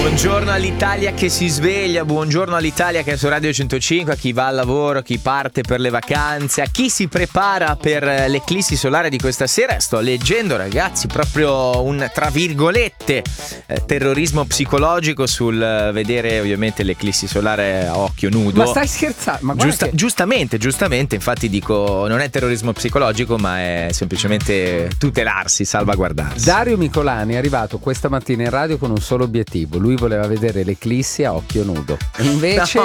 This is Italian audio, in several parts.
Buongiorno all'Italia che si sveglia, buongiorno all'Italia che è su Radio 105, a chi va al lavoro, a chi parte per le vacanze, a chi si prepara per l'eclissi solare di questa sera. Sto leggendo, ragazzi, proprio un, tra virgolette, terrorismo psicologico sul vedere ovviamente l'eclissi solare a occhio nudo. Ma stai scherzando? Ma giustamente, infatti dico, non è terrorismo psicologico, ma è semplicemente tutelarsi, salvaguardarsi. Dario Micolani è arrivato questa mattina in radio con un solo obiettivo: lui voleva vedere l'eclissi a occhio nudo. Invece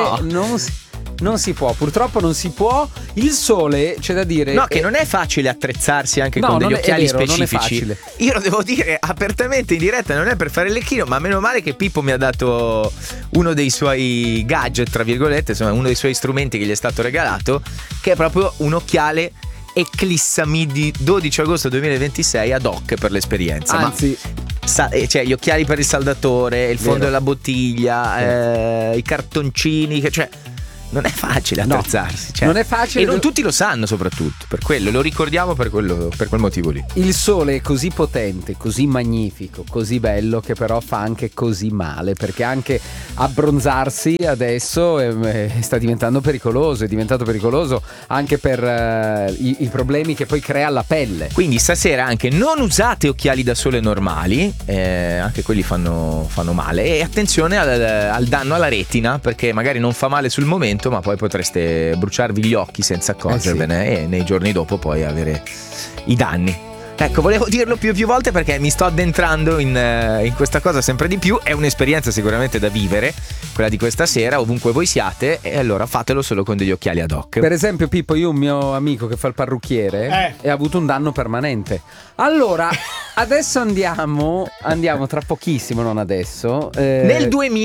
non si può, purtroppo non si può. Il sole, c'è da dire, che non è facile attrezzarsi anche con degli occhiali specifici. Non è facile. Io lo devo dire apertamente in diretta, non è per fare l'ecchino, ma meno male che Pippo mi ha dato uno dei suoi gadget, tra virgolette, insomma uno dei suoi strumenti che gli è stato regalato, che è proprio un occhiale Eclissamidi 12 agosto 2026 ad hoc per l'esperienza. Anzi, cioè gli occhiali per il saldatore, il fondo vero, della bottiglia, i cartoncini, cioè non è facile attrezzarsi, non è facile, e non tutti lo sanno, soprattutto per quello, lo ricordiamo per quel motivo lì. Il sole è così potente, così magnifico, così bello, che però fa anche così male, perché anche abbronzarsi adesso sta diventando pericoloso, è diventato pericoloso anche per i problemi che poi crea alla pelle. Quindi stasera anche non usate occhiali da sole normali, anche quelli fanno male, e attenzione al danno alla retina, perché magari non fa male sul momento, ma poi potreste bruciarvi gli occhi senza accorgervene, e nei giorni dopo poi avere i danni. Ecco, volevo dirlo più volte perché mi sto addentrando in questa cosa sempre di più. È un'esperienza sicuramente da vivere, quella di questa sera, ovunque voi siate, e allora fatelo solo con degli occhiali ad hoc. Per esempio, Pippo, io ho un mio amico che fa il parrucchiere e ha avuto un danno permanente. Allora, adesso andiamo tra pochissimo, non adesso, nel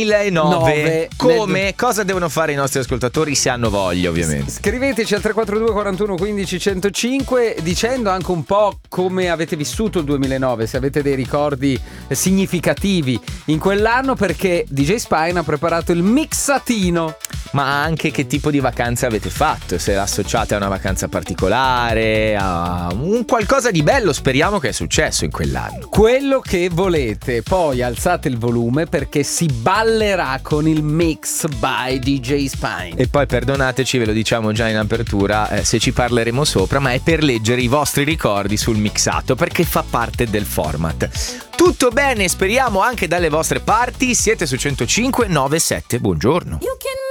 2009. Cosa devono fare i nostri ascoltatori se hanno voglia, ovviamente? Scriveteci al 342 41 15 105 dicendo anche un po' come avete vissuto il 2009, se avete dei ricordi significativi in quell'anno, perché DJ Spine ha preparato il mixatino. Ma anche che tipo di vacanze avete fatto, se associate a una vacanza particolare, a un qualcosa di bello, speriamo che è successo in quell'anno. Quello che volete, poi alzate il volume perché si ballerà con il mix by DJ Spine. E poi perdonateci, ve lo diciamo già in apertura, se ci parleremo sopra, ma è per leggere i vostri ricordi sul mixato, perché fa parte del format. Tutto bene, speriamo anche dalle vostre parti. Siete su 105.9.7, buongiorno.